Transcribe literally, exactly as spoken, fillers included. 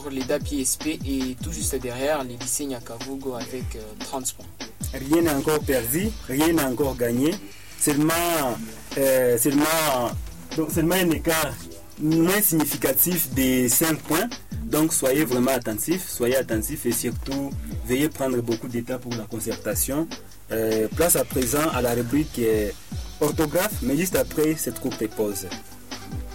suivre les D A P I S P et tout juste derrière les lycées Nyakavugo avec euh, trente points. Rien n'est encore perdu, rien n'est encore gagné. Seulement, euh, seulement, donc seulement un écart moins significatif de cinq points. Donc soyez vraiment attentifs, soyez attentifs et surtout veuillez prendre beaucoup de temps pour la concertation. Euh, place à présent à la rubrique euh, orthographe, mais juste après cette courte pause.